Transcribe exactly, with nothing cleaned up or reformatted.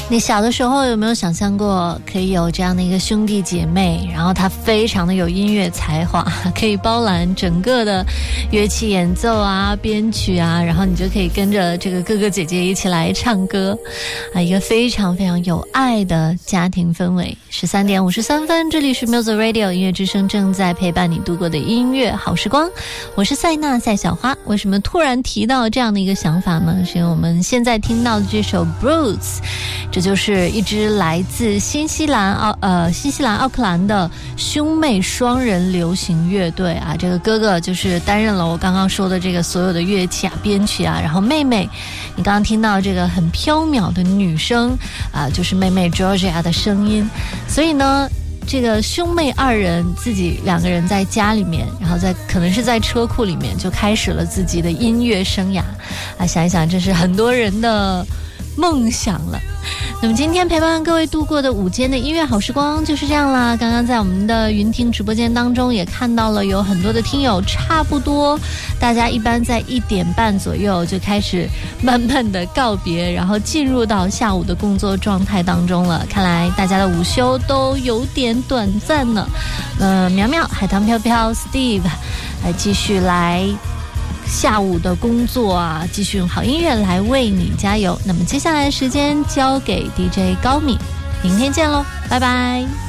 你小的时候有没有想象过可以有这样的一个兄弟姐妹，然后他非常的有音乐才华，可以包揽整个的乐器演奏啊、编曲啊，然后你就可以跟着这个哥哥姐姐一起来唱歌啊，一个非常非常有爱的家庭氛围。十三点五十三分，这里是 Music Radio 音乐之声，正在陪伴你度过的音乐好时光，我是塞娜赛小花。为什么突然提到这样的一个想法呢？是因为我们现在听到的这首 Brutes， 这就是一支来自新西兰奥呃新西兰奥克兰的兄妹双人流行乐队啊。这个哥哥就是担任了我刚刚说的这个所有的乐器啊、编曲啊，然后妹妹，你刚刚听到这个很飘渺的女声啊，就是妹妹 Georgia 的声音。所以呢，这个兄妹二人自己两个人在家里面，然后在可能是在车库里面就开始了自己的音乐生涯啊，想一想这是很多人的梦想了。那么今天陪伴各位度过的午间的音乐好时光就是这样啦。刚刚在我们的云听直播间当中也看到了有很多的听友，差不多大家一般在一点半左右就开始慢慢的告别，然后进入到下午的工作状态当中了。看来大家的午休都有点短暂呢。呃，苗苗、海棠飘飘、Steve 来继续来下午的工作啊，继续用好音乐来为你加油。那么接下来的时间交给 D J 高敏，明天见喽，拜拜。